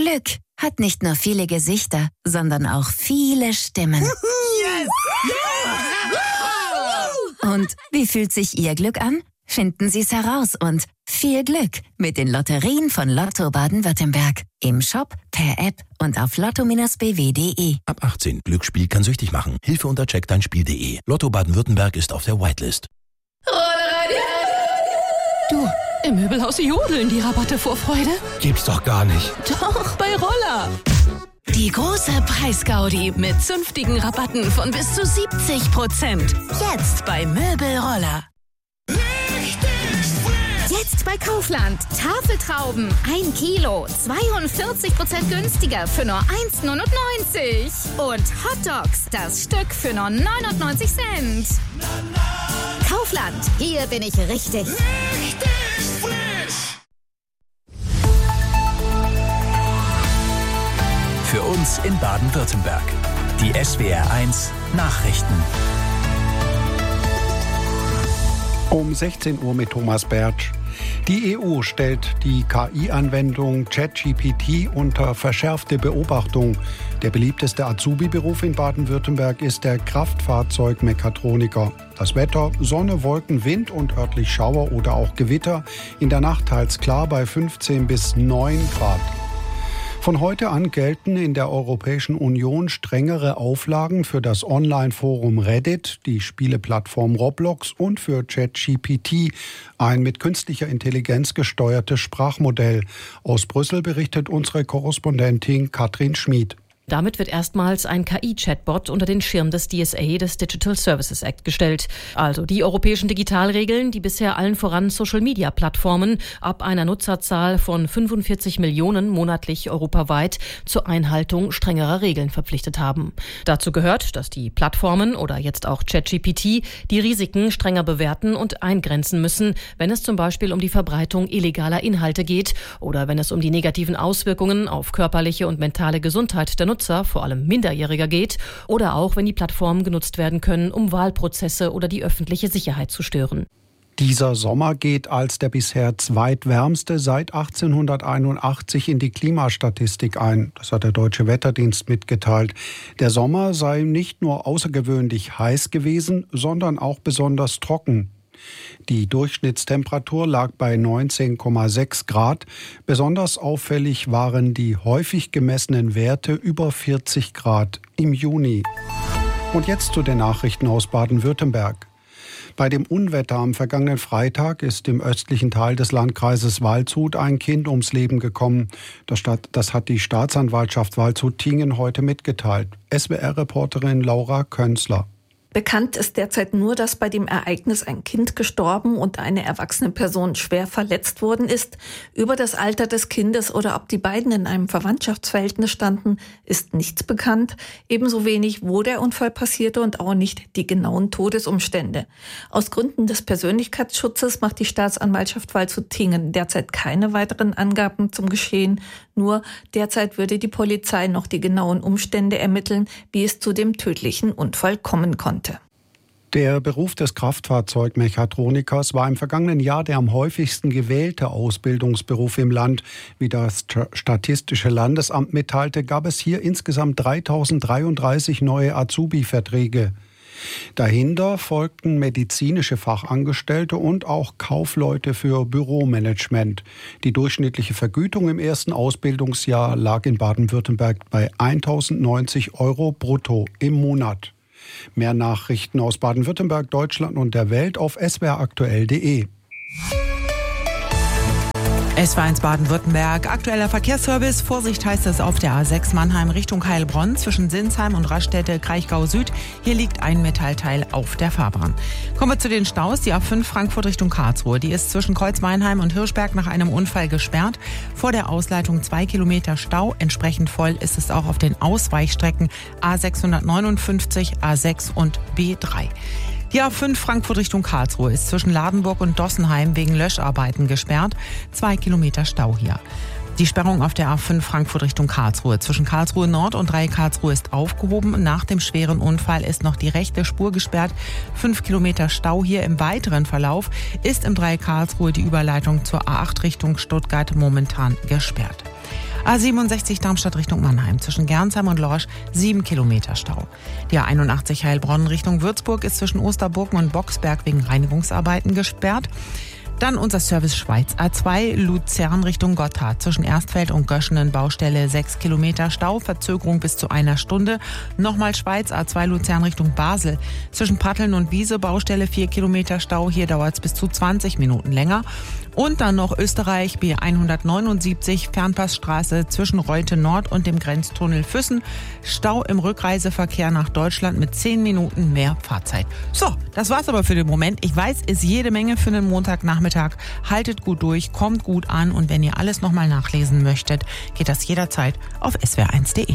Glück hat nicht nur viele Gesichter, sondern auch viele Stimmen. Yes! Und wie fühlt sich Ihr Glück an? Finden Sie es heraus und viel Glück mit den Lotterien von Lotto Baden-Württemberg. Im Shop, per App und auf lotto-bw.de. Ab 18. Glücksspiel kann süchtig machen. Hilfe unter checkdeinspiel.de. Lotto Baden-Württemberg ist auf der Whitelist. Du, im Möbelhaus jodeln die Rabatte vor Freude. Gibt's doch gar nicht. Doch, bei Roller. Die große Preisgaudi mit zünftigen Rabatten von bis zu 70%. Jetzt bei Möbelroller. Jetzt bei Kaufland. Tafeltrauben 1 Kilo, 42% günstiger für nur 1,99. Und Hotdogs, das Stück für nur 99 Cent. Kaufland, hier bin ich richtig. Für uns in Baden-Württemberg. Die SWR1 Nachrichten. Um 16 Uhr mit Thomas Bertsch. Die EU stellt die KI-Anwendung ChatGPT unter verschärfte Beobachtung. Der beliebteste Azubi-Beruf in Baden-Württemberg ist der Kraftfahrzeugmechatroniker. Das Wetter: Sonne, Wolken, Wind und örtlich Schauer oder auch Gewitter. In der Nacht teils klar bei 15 bis 9 Grad. Von heute an gelten in der Europäischen Union strengere Auflagen für das Online-Forum Reddit, die Spieleplattform Roblox und für ChatGPT, ein mit künstlicher Intelligenz gesteuertes Sprachmodell. Aus Brüssel berichtet unsere Korrespondentin Katrin Schmid. Damit wird erstmals ein KI-Chatbot unter den Schirm des DSA, des Digital Services Act, gestellt. Also die europäischen Digitalregeln, die bisher allen voran Social-Media-Plattformen ab einer Nutzerzahl von 45 Millionen monatlich europaweit zur Einhaltung strengerer Regeln verpflichtet haben. Dazu gehört, dass die Plattformen oder jetzt auch ChatGPT die Risiken strenger bewerten und eingrenzen müssen, wenn es zum Beispiel um die Verbreitung illegaler Inhalte geht oder wenn es um die negativen Auswirkungen auf körperliche und mentale Gesundheit der Nutzer, vor allem Minderjähriger, geht oder auch, wenn die Plattformen genutzt werden können, um Wahlprozesse oder die öffentliche Sicherheit zu stören. Dieser Sommer geht als der bisher zweitwärmste seit 1881 in die Klimastatistik ein. Das hat der Deutsche Wetterdienst mitgeteilt. Der Sommer sei nicht nur außergewöhnlich heiß gewesen, sondern auch besonders trocken. Die Durchschnittstemperatur lag bei 19,6 Grad. Besonders auffällig waren die häufig gemessenen Werte über 40 Grad im Juni. Und jetzt zu den Nachrichten aus Baden-Württemberg. Bei dem Unwetter am vergangenen Freitag ist im östlichen Teil des Landkreises Waldshut ein Kind ums Leben gekommen. Das hat die Staatsanwaltschaft Waldshut-Tiengen heute mitgeteilt. SWR-Reporterin Laura Könzler. Bekannt ist derzeit nur, dass bei dem Ereignis ein Kind gestorben und eine erwachsene Person schwer verletzt worden ist. Über das Alter des Kindes oder ob die beiden in einem Verwandtschaftsverhältnis standen, ist nichts bekannt. Ebenso wenig, wo der Unfall passierte und auch nicht die genauen Todesumstände. Aus Gründen des Persönlichkeitsschutzes macht die Staatsanwaltschaft Waldshut-Tiengen derzeit keine weiteren Angaben zum Geschehen. Nur derzeit würde die Polizei noch die genauen Umstände ermitteln, wie es zu dem tödlichen Unfall kommen konnte. Der Beruf des Kraftfahrzeugmechatronikers war im vergangenen Jahr der am häufigsten gewählte Ausbildungsberuf im Land. Wie das Statistische Landesamt mitteilte, gab es hier insgesamt 3033 neue Azubi-Verträge. Dahinter folgten medizinische Fachangestellte und auch Kaufleute für Büromanagement. Die durchschnittliche Vergütung im ersten Ausbildungsjahr lag in Baden-Württemberg bei 1.090 € brutto im Monat. Mehr Nachrichten aus Baden-Württemberg, Deutschland und der Welt auf swraktuell.de. SWR1 Baden-Württemberg, aktueller Verkehrsservice. Vorsicht heißt es auf der A6 Mannheim Richtung Heilbronn zwischen Sinsheim und Raststätte Kraichgau Süd. Hier liegt ein Metallteil auf der Fahrbahn. Kommen wir zu den Staus. Die A5 Frankfurt Richtung Karlsruhe. Die ist zwischen Kreuzmeinheim und Hirschberg nach einem Unfall gesperrt. Vor der Ausleitung 2 Kilometer Stau. Entsprechend voll ist es auch auf den Ausweichstrecken A659, A6 und B3. Die A5 Frankfurt Richtung Karlsruhe ist zwischen Ladenburg und Dossenheim wegen Löscharbeiten gesperrt. 2 Kilometer Stau hier. Die Sperrung auf der A5 Frankfurt Richtung Karlsruhe zwischen Karlsruhe Nord und Dreieck Karlsruhe ist aufgehoben. Nach dem schweren Unfall ist noch die rechte Spur gesperrt. 5 Kilometer Stau hier. Im weiteren Verlauf ist im Dreieck Karlsruhe die Überleitung zur A8 Richtung Stuttgart momentan gesperrt. A67 Darmstadt Richtung Mannheim zwischen Gernsheim und Lorsch 7 Kilometer Stau. Die A81 Heilbronn Richtung Würzburg ist zwischen Osterburgen und Boxberg wegen Reinigungsarbeiten gesperrt. Dann unser Service Schweiz A2 Luzern Richtung Gotthard zwischen Erstfeld und Göschenen Baustelle 6 Kilometer Stau, Verzögerung bis zu 1 Stunde. Nochmal Schweiz A2 Luzern Richtung Basel zwischen Patteln und Wiese Baustelle 4 Kilometer Stau, hier dauert es bis zu 20 Minuten länger. Und dann noch Österreich B179 Fernpassstraße zwischen Reute Nord und dem Grenztunnel Füssen. Stau im Rückreiseverkehr nach Deutschland mit 10 Minuten mehr Fahrzeit. So, das war's aber für den Moment. Ich weiß, ist jede Menge für einen Montagnachmittag. Haltet gut durch, kommt gut an und wenn ihr alles nochmal nachlesen möchtet, geht das jederzeit auf swr1.de.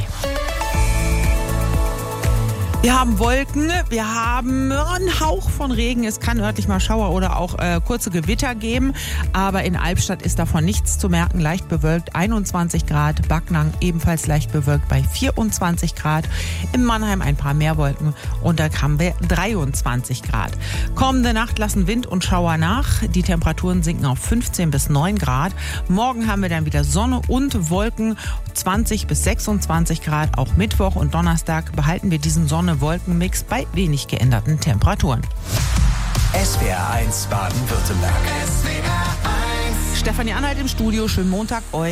Wir haben Wolken, wir haben einen Hauch von Regen, es kann örtlich mal Schauer oder auch kurze Gewitter geben, aber in Albstadt ist davon nichts zu merken, leicht bewölkt 21 Grad, Backnang ebenfalls leicht bewölkt bei 24 Grad, in Mannheim ein paar mehr Wolken und da haben wir 23 Grad. Kommende Nacht lassen Wind und Schauer nach, die Temperaturen sinken auf 15 bis 9 Grad, morgen haben wir dann wieder Sonne und Wolken, 20 bis 26 Grad, auch Mittwoch und Donnerstag behalten wir diesen Sonne-Wolken-Mix bei wenig geänderten Temperaturen. SWR 1 Baden-Württemberg. Stefanie Anhalt im Studio, schönen Montag euch.